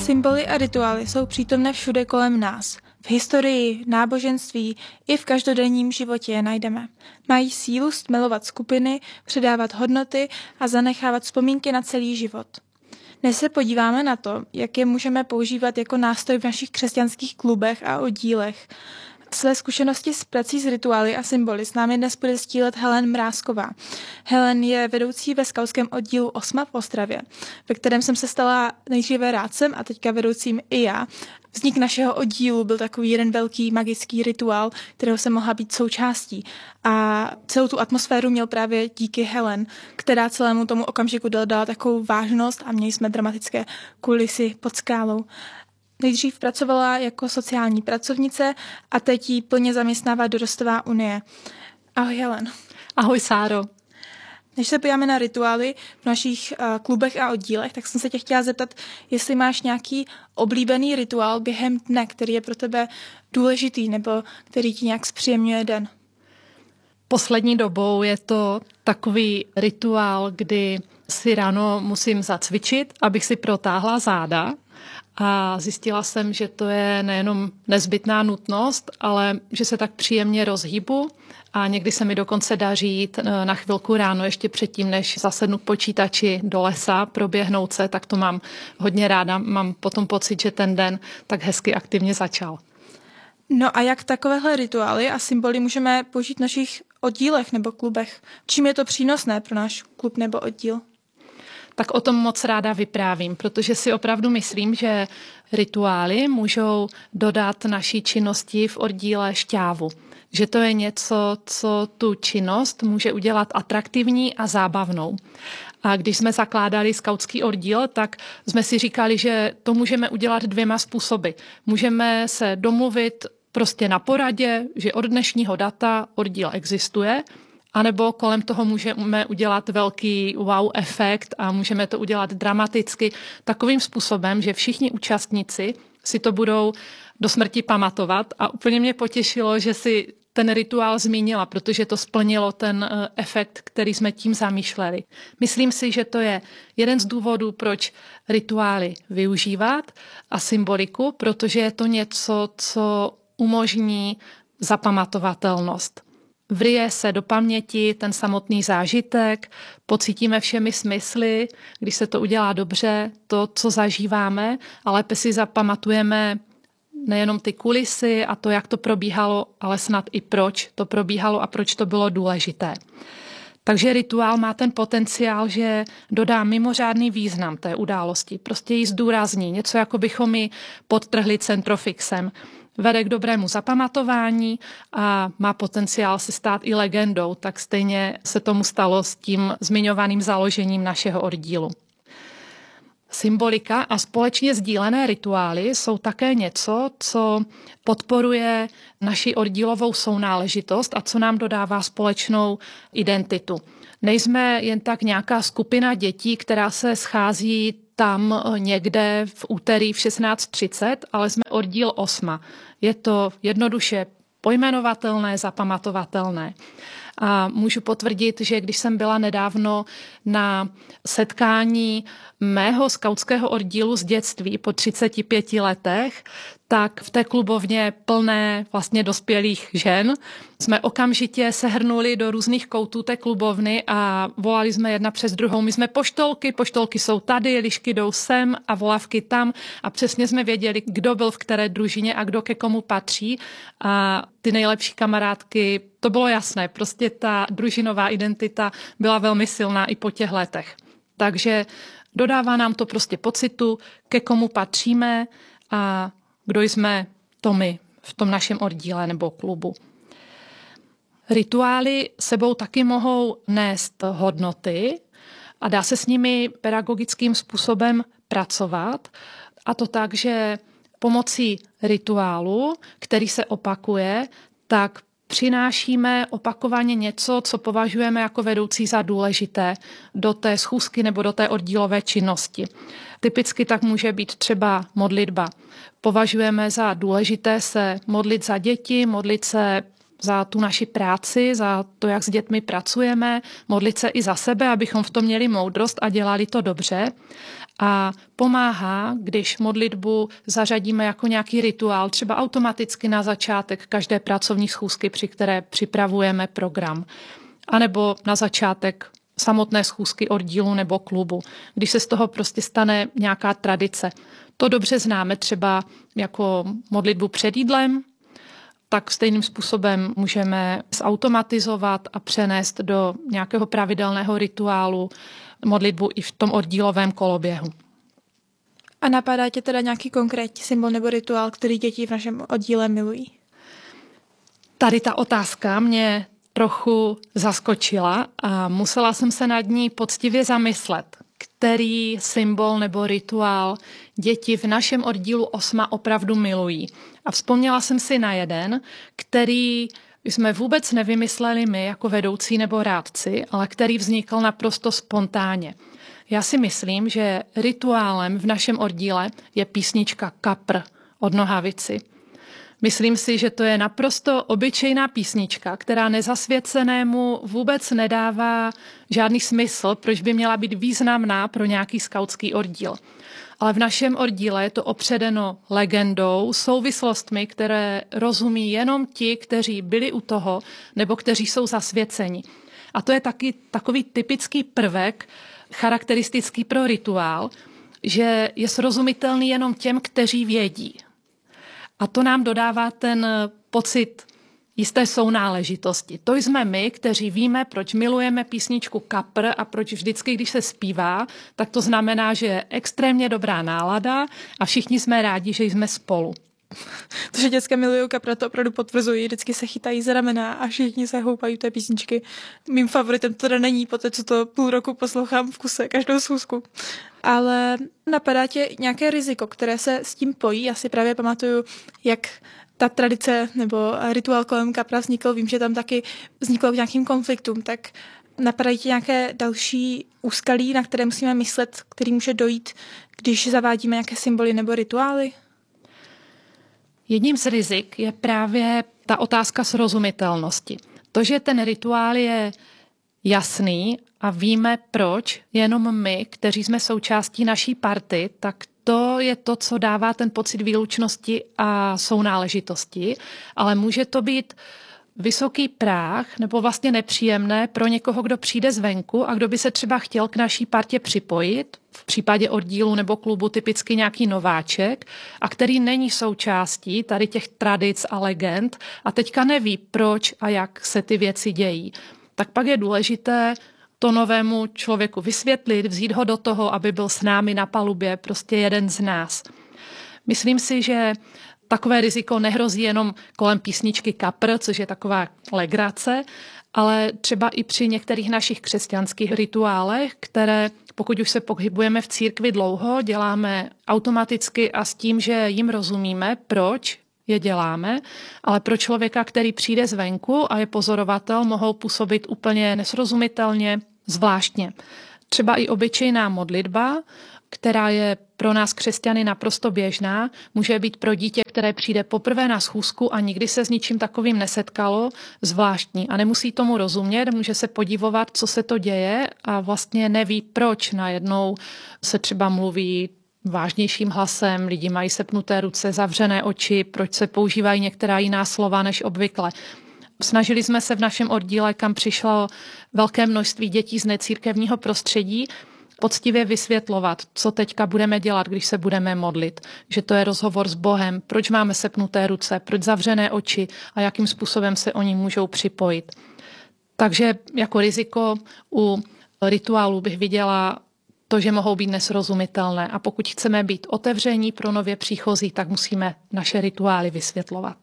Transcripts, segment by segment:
Symboly a rituály jsou přítomné všude kolem nás. V historii, náboženství i v každodenním životě je najdeme. Mají sílu stmelovat skupiny, předávat hodnoty a zanechávat vzpomínky na celý život. Dnes se podíváme na to, jak je můžeme používat jako nástroj v našich křesťanských klubech a oddílech. Své zkušenosti s prací s rituály a symboly s námi dnes bude sdílet Helen Mrázková. Helen je vedoucí ve skautském oddílu Osma v Ostravě, ve kterém jsem se stala nejdříve rádcem a teďka vedoucím i já. Vznik našeho oddílu byl takový jeden velký magický rituál, kterého jsem mohla být součástí. A celou tu atmosféru měl právě díky Helen, která celému tomu okamžiku dala takovou vážnost a měli jsme dramatické kulisy pod skálou. Nejdřív pracovala jako sociální pracovnice a teď ji plně zaměstnává Dorostová unie. Ahoj Helen. Ahoj Sáro. Než se podíváme na rituály v našich klubech a oddílech, tak jsem se tě chtěla zeptat, jestli máš nějaký oblíbený rituál během dne, který je pro tebe důležitý nebo který ti nějak zpříjemňuje den. Poslední dobou je to takový rituál, kdy si ráno musím zacvičit, abych si protáhla záda. A zjistila jsem, že to je nejenom nezbytná nutnost, ale že se tak příjemně rozhýbu a někdy se mi dokonce daří jít na chvilku ráno ještě předtím, než zasednu k počítači do lesa, proběhnout se, tak to mám hodně ráda. Mám potom pocit, že ten den tak hezky aktivně začal. No a jak takovéhle rituály a symboly můžeme použít v našich oddílech nebo klubech? Čím je to přínosné pro náš klub nebo oddíl? Tak o tom moc ráda vyprávím, protože si opravdu myslím, že rituály můžou dodat naší činnosti v oddíle šťávu. Že to je něco, co tu činnost může udělat atraktivní a zábavnou. A když jsme zakládali skautský oddíl, tak jsme si říkali, že to můžeme udělat dvěma způsoby. Můžeme se domluvit prostě na poradě, že od dnešního data oddíl existuje, anebo kolem toho můžeme udělat velký wow efekt a můžeme to udělat dramaticky takovým způsobem, že všichni účastníci si to budou do smrti pamatovat a úplně mě potěšilo, že si ten rituál zmínila, protože to splnilo ten efekt, který jsme tím zamýšleli. Myslím si, že to je jeden z důvodů, proč rituály využívat a symboliku, protože je to něco, co umožní zapamatovatelnost. Vryje se do paměti ten samotný zážitek, pocítíme všemi smysly, když se to udělá dobře, to, co zažíváme, a lépe si zapamatujeme nejenom ty kulisy a to, jak to probíhalo, ale snad i proč to probíhalo a proč to bylo důležité. Takže rituál má ten potenciál, že dodá mimořádný význam té události, prostě ji zdůrazní, něco jako bychom ji podtrhli centrofixem. Vede k dobrému zapamatování a má potenciál se stát i legendou, tak stejně se tomu stalo s tím zmiňovaným založením našeho oddílu. Symbolika a společně sdílené rituály jsou také něco, co podporuje naši oddílovou sounáležitost a co nám dodává společnou identitu. Nejsme jen tak nějaká skupina dětí, která se schází tam někde v úterý v 16:30, ale jsme oddíl Osma. Je to jednoduše pojmenovatelné, zapamatovatelné. A můžu potvrdit, že když jsem byla nedávno na setkání mého skautského oddílu z dětství po 35 letech, tak v té klubovně plné vlastně dospělých žen jsme okamžitě sehrnuli do různých koutů té klubovny a volali jsme jedna přes druhou. My jsme poštolky jsou tady, lišky jdou sem a volavky tam a přesně jsme věděli, kdo byl v které družině a kdo ke komu patří. A ty nejlepší kamarádky, to bylo jasné, prostě ta družinová identita byla velmi silná i po těch letech. Takže dodává nám to prostě pocitu, ke komu patříme a kdo jsme to my v tom našem oddíle nebo klubu. Rituály sebou taky mohou nést hodnoty a dá se s nimi pedagogickým způsobem pracovat. A to tak, že pomocí rituálu, který se opakuje, tak přinášíme opakovaně něco, co považujeme jako vedoucí za důležité do té schůzky nebo do té oddílové činnosti. Typicky tak může být třeba modlitba. Považujeme za důležité se modlit za děti, modlit se za tu naši práci, za to, jak s dětmi pracujeme, modlit se i za sebe, abychom v tom měli moudrost a dělali to dobře. A pomáhá, když modlitbu zařadíme jako nějaký rituál, třeba automaticky na začátek každé pracovní schůzky, při které připravujeme program. A nebo na začátek samotné schůzky oddílu nebo klubu, když se z toho prostě stane nějaká tradice. To dobře známe třeba jako modlitbu před jídlem, tak stejným způsobem můžeme zautomatizovat a přenést do nějakého pravidelného rituálu modlitbu i v tom oddílovém koloběhu. A napadá tě teda nějaký konkrétní symbol nebo rituál, který děti v našem oddíle milují? Tady ta otázka mě trochu zaskočila a musela jsem se nad ní poctivě zamyslet, který symbol nebo rituál děti v našem oddílu 8 opravdu milují. A vzpomněla jsem si na jeden, který jsme vůbec nevymysleli my jako vedoucí nebo rádci, ale který vznikl naprosto spontánně. Já si myslím, že rituálem v našem oddíle je písnička Kapr od Nohavici. Myslím si, že to je naprosto obyčejná písnička, která nezasvěcenému vůbec nedává žádný smysl, proč by měla být významná pro nějaký skautský oddíl. Ale v našem oddíle je to opředeno legendou, souvislostmi, které rozumí jenom ti, kteří byli u toho nebo kteří jsou zasvěceni. A to je taky takový typický prvek, charakteristický pro rituál, že je srozumitelný jenom těm, kteří vědí. A to nám dodává ten pocit jisté sounáležitosti. To jsme my, kteří víme, proč milujeme písničku Kapr a proč vždycky, když se zpívá, tak to znamená, že je extrémně dobrá nálada a všichni jsme rádi, že jsme spolu. To, že děcka milují Kapra, to opravdu potvrzují. Vždycky se chytají za ramena a všichni se houpají té písničky. Mým favoritem to teda není, poté co to půl roku poslouchám v kuse, každou schůzku. Ale napadá tě nějaké riziko, které se s tím pojí? Já si právě pamatuju, jak ta tradice nebo rituál kolem Kapra vznikl. Vím, že tam taky vzniklo k nějakým konfliktům, tak napadají ti nějaké další úskalí, na které musíme myslet, který může dojít, když zavádíme nějaké symboly nebo rituály? Jedním z rizik je právě ta otázka srozumitelnosti. To, že ten rituál je jasný a víme proč, jenom my, kteří jsme součástí naší party, tak to je to, co dává ten pocit výlučnosti a sounáležitosti, ale může to být vysoký práh nebo vlastně nepříjemné pro někoho, kdo přijde zvenku a kdo by se třeba chtěl k naší partě připojit, v případě oddílu nebo klubu typicky nějaký nováček, a který není součástí tady těch tradic a legend a teďka neví, proč a jak se ty věci dějí. Tak pak je důležité to novému člověku vysvětlit, vzít ho do toho, aby byl s námi na palubě, prostě jeden z nás. Myslím si, že takové riziko nehrozí jenom kolem písničky Kapr, což je taková legrace, ale třeba i při některých našich křesťanských rituálech, které, pokud už se pohybujeme v církvi dlouho, děláme automaticky a s tím, že jim rozumíme, proč je děláme, ale pro člověka, který přijde zvenku a je pozorovatel, mohou působit úplně nesrozumitelně, zvláštně. Třeba i obyčejná modlitba, která je pro nás křesťany naprosto běžná, může být pro dítě, které přijde poprvé na schůzku a nikdy se s ničím takovým nesetkalo, zvláštní. A nemusí tomu rozumět, může se podivovat, co se to děje a vlastně neví, proč najednou se třeba mluví vážnějším hlasem, lidi mají sepnuté ruce, zavřené oči, proč se používají některá jiná slova než obvykle. Snažili jsme se v našem oddíle, kam přišlo velké množství dětí z necírkevního prostředí, poctivě vysvětlovat, co teďka budeme dělat, když se budeme modlit. Že to je rozhovor s Bohem, proč máme sepnuté ruce, proč zavřené oči a jakým způsobem se oni můžou připojit. Takže jako riziko u rituálu bych viděla to, že mohou být nesrozumitelné. A pokud chceme být otevření pro nově příchozí, tak musíme naše rituály vysvětlovat.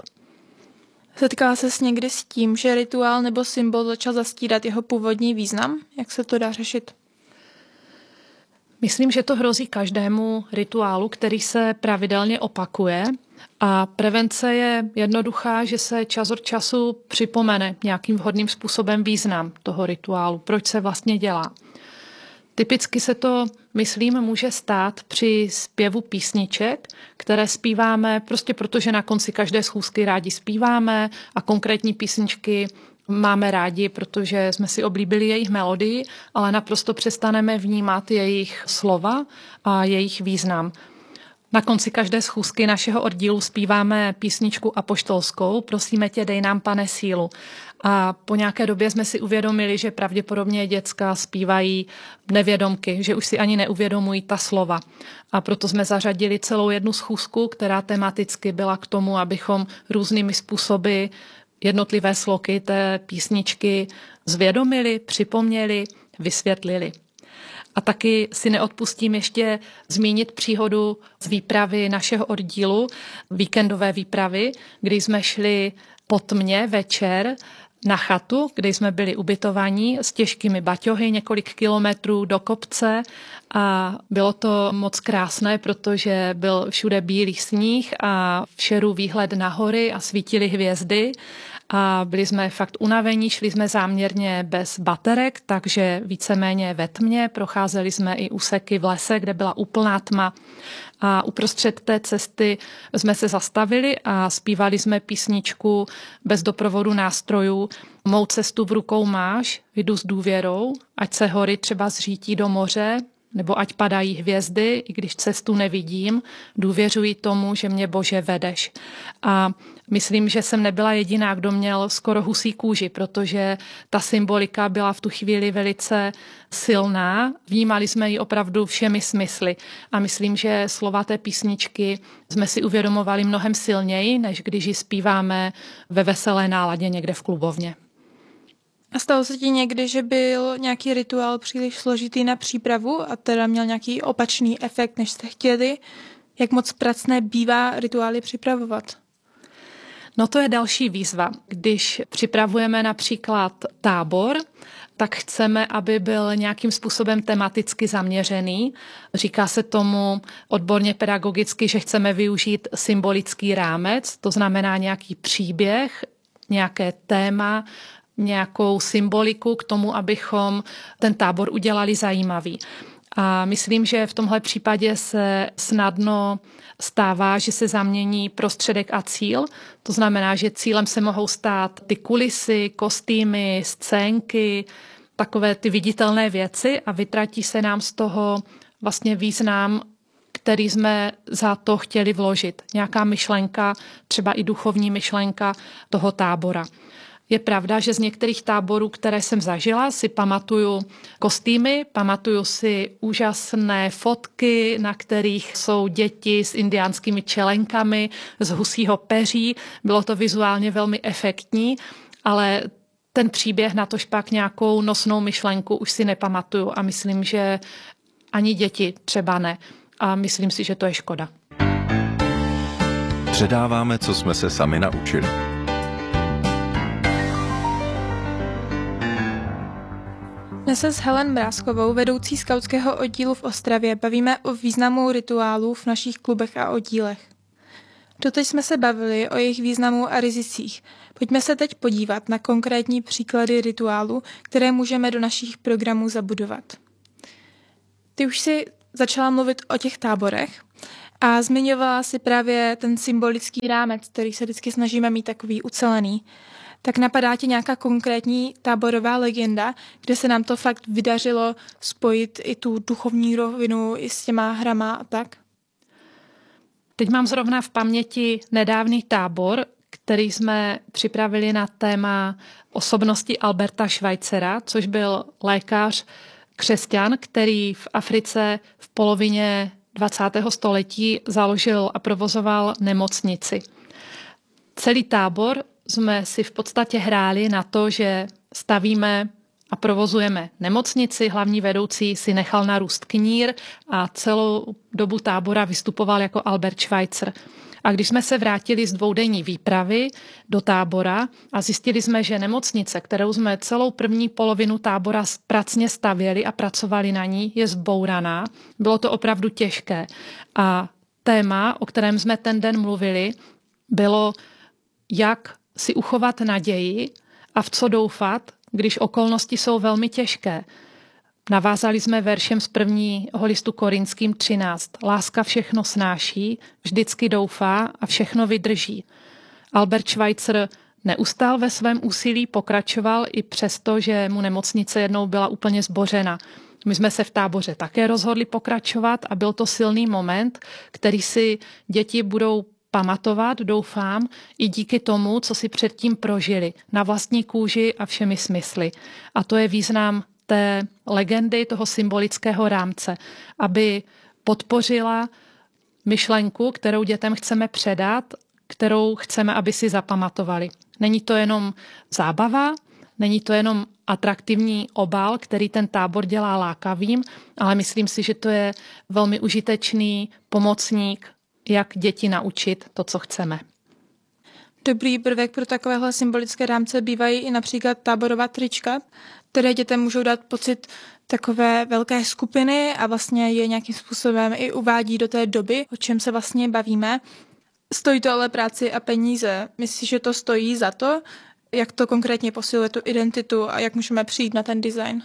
Setkala ses někdy s tím, že rituál nebo symbol začal zastírat jeho původní význam? Jak se to dá řešit? Myslím, že to hrozí každému rituálu, který se pravidelně opakuje. A prevence je jednoduchá, že se čas od času připomene nějakým vhodným způsobem význam toho rituálu, proč se vlastně dělá. Typicky se to myslím, může stát při zpěvu písniček, které zpíváme prostě protože na konci každé schůzky rádi zpíváme a konkrétní písničky máme rádi, protože jsme si oblíbili jejich melodii, ale naprosto přestaneme vnímat jejich slova a jejich význam. Na konci každé schůzky našeho oddílu zpíváme písničku apoštolskou Prosíme tě, dej nám, Pane, sílu. A po nějaké době jsme si uvědomili, že pravděpodobně děcka zpívají nevědomky, že už si ani neuvědomují ta slova. A proto jsme zařadili celou jednu schůzku, která tematicky byla k tomu, abychom různými způsoby jednotlivé sloky té písničky zvědomili, připomněli, vysvětlili. A taky si neodpustím ještě zmínit příhodu z výpravy našeho oddílu, víkendové výpravy, kdy jsme šli po tmě večer na chatu, kde jsme byli ubytovaní s těžkými baťohy několik kilometrů do kopce a bylo to moc krásné, protože byl všude bílý sníh a v šeru výhled na hory a svítily hvězdy. A byli jsme fakt unavení, šli jsme záměrně bez baterek, takže víceméně ve tmě, procházeli jsme i úseky v lese, kde byla úplná tma a uprostřed té cesty jsme se zastavili a zpívali jsme písničku bez doprovodu nástrojů Mou cestu v rukou máš, jdu s důvěrou, ať se hory třeba zřítí do moře, nebo ať padají hvězdy, i když cestu nevidím, důvěřuji tomu, že mě, Bože, vedeš. A myslím, že jsem nebyla jediná, kdo měl skoro husí kůži, protože ta symbolika byla v tu chvíli velice silná. Vnímali jsme ji opravdu všemi smysly. A myslím, že slova té písničky jsme si uvědomovali mnohem silněji, než když ji zpíváme ve veselé náladě někde v klubovně. A stalo se ti někdy, že byl nějaký rituál příliš složitý na přípravu a teda měl nějaký opačný efekt, než jste chtěli? Jak moc pracné bývá rituály připravovat? No to je další výzva. Když připravujeme například tábor, tak chceme, aby byl nějakým způsobem tematicky zaměřený. Říká se tomu odborně pedagogicky, že chceme využít symbolický rámec, to znamená nějaký příběh, nějaké téma, nějakou symboliku k tomu, abychom ten tábor udělali zajímavý. A myslím, že v tomhle případě se snadno stává, že se zamění prostředek a cíl. To znamená, že cílem se mohou stát ty kulisy, kostýmy, scénky, takové ty viditelné věci a vytratí se nám z toho vlastně význam, který jsme za to chtěli vložit. Nějaká myšlenka, třeba i duchovní myšlenka toho tábora. Je pravda, že z některých táborů, které jsem zažila, si pamatuju kostýmy, pamatuju si úžasné fotky, na kterých jsou děti s indiánskými čelenkami z husího peří. Bylo to vizuálně velmi efektní, ale ten příběh, natož pak nějakou nosnou myšlenku už si nepamatuju a myslím, že ani děti třeba ne. A myslím si, že to je škoda. Předáváme, co jsme se sami naučili. Dnes se s Helen Mrázkovou, vedoucí skautského oddílu v Ostravě, bavíme o významu rituálů v našich klubech a oddílech. Doteď jsme se bavili o jejich významu a rizicích. Pojďme se teď podívat na konkrétní příklady rituálů, které můžeme do našich programů zabudovat. Ty už si začala mluvit o těch táborech a zmiňovala si právě ten symbolický rámec, který se vždycky snažíme mít takový ucelený. Tak napadá ti nějaká konkrétní táborová legenda, kde se nám to fakt vydařilo spojit i tu duchovní rovinu i s těma hrama a tak? Teď mám zrovna v paměti nedávný tábor, který jsme připravili na téma osobnosti Alberta Schweitzera, což byl lékař křesťan, který v Africe v polovině 20. století založil a provozoval nemocnici. Celý tábor jsme si v podstatě hráli na to, že stavíme a provozujeme nemocnici. Hlavní vedoucí si nechal narůst knír a celou dobu tábora vystupoval jako Albert Schweitzer. A když jsme se vrátili z dvoudenní výpravy do tábora a zjistili jsme, že nemocnice, kterou jsme celou první polovinu tábora pracně stavěli a pracovali na ní, je zbouraná, bylo to opravdu těžké. A téma, o kterém jsme ten den mluvili, bylo, jak si uchovat naději a v co doufat, když okolnosti jsou velmi těžké. Navázali jsme veršem z prvního listu Korinským 13. Láska všechno snáší, vždycky doufá a všechno vydrží. Albert Schweitzer neustál ve svém úsilí, pokračoval i přesto, že mu nemocnice jednou byla úplně zbořena. My jsme se v táboře také rozhodli pokračovat a byl to silný moment, který si děti budou pamatovat, doufám, i díky tomu, co si předtím prožili na vlastní kůži a všemi smysly. A to je význam té legendy, toho symbolického rámce, aby podpořila myšlenku, kterou dětem chceme předat, kterou chceme, aby si zapamatovali. Není to jenom zábava, není to jenom atraktivní obal, který ten tábor dělá lákavým, ale myslím si, že to je velmi užitečný pomocník, jak děti naučit to, co chceme. Dobrý prvek pro takovéhle symbolické rámce bývají i například táborová trička, které dětem můžou dát pocit takové velké skupiny a vlastně je nějakým způsobem i uvádí do té doby, o čem se vlastně bavíme. Stojí to ale práci a peníze. Myslíš, že to stojí za to? Jak to konkrétně posiluje tu identitu a jak můžeme přijít na ten design?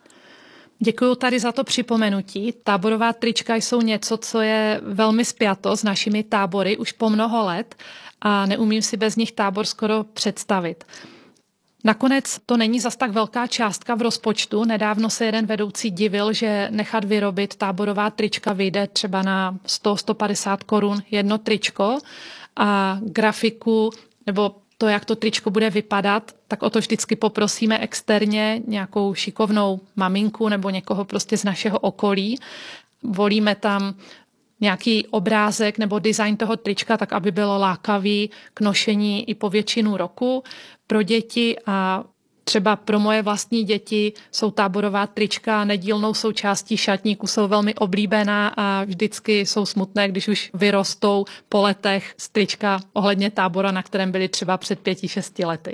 Děkuji tady za to připomenutí. Táborová trička jsou něco, co je velmi spjato s našimi tábory už po mnoho let a neumím si bez nich tábor skoro představit. Nakonec to není zas tak velká částka v rozpočtu. Nedávno se jeden vedoucí divil, že nechat vyrobit táborová trička vyjde třeba na 100-150 korun jedno tričko a grafiku nebo to, jak to tričko bude vypadat, tak o to vždycky poprosíme externě nějakou šikovnou maminku nebo někoho prostě z našeho okolí. Volíme tam nějaký obrázek nebo design toho trička, tak aby bylo lákavý k nošení i po většinu roku pro děti a třeba pro moje vlastní děti jsou táborová trička nedílnou součástí šatníku, jsou velmi oblíbená a vždycky jsou smutné, když už vyrostou po letech z trička ohledně tábora, na kterém byli třeba před 5-6 lety.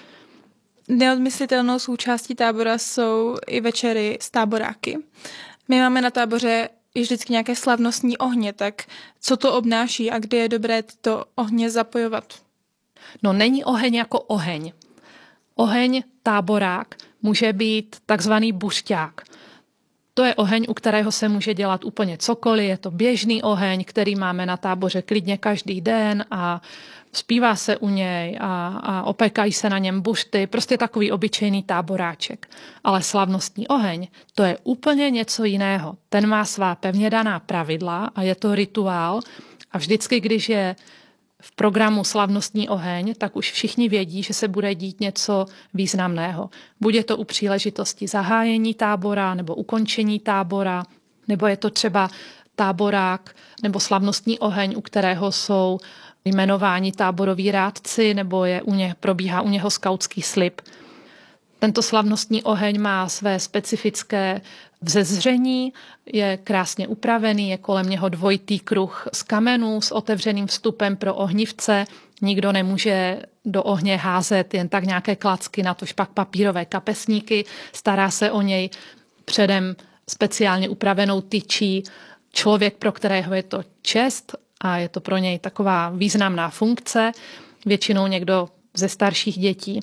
Neodmyslitelnou součástí tábora jsou i večery s táboráky. My máme na táboře i vždycky nějaké slavnostní ohně, tak co to obnáší a kdy je dobré tyto ohně zapojovat? No není oheň jako oheň. Oheň táborák může být takzvaný buřťák. To je oheň, u kterého se může dělat úplně cokoliv. Je to běžný oheň, který máme na táboře klidně každý den a zpívá se u něj a opékají se na něm bušty. Prostě takový obyčejný táboráček. Ale slavnostní oheň, to je úplně něco jiného. Ten má svá pevně daná pravidla a je to rituál. A vždycky, když je v programu slavnostní oheň, tak už všichni vědí, že se bude dít něco významného. Bude to u příležitosti zahájení tábora nebo ukončení tábora, nebo je to třeba táborák nebo slavnostní oheň, u kterého jsou jmenováni táboroví rádci, nebo probíhá u něho skautský slib. Tento slavnostní oheň má své specifické vzezření, je krásně upravený, je kolem něho dvojitý kruh z kamenů s otevřeným vstupem pro ohnivce. Nikdo nemůže do ohně házet jen tak nějaké klacky, natož pak papírové kapesníky. Stará se o něj předem speciálně upravenou tyčí člověk, pro kterého je to čest a je to pro něj taková významná funkce, většinou někdo ze starších dětí.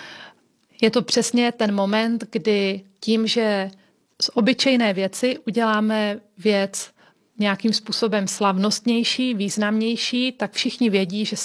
Je to přesně ten moment, kdy tím, že z obyčejné věci uděláme věc nějakým způsobem slavnostnější, významnější, tak všichni vědí, že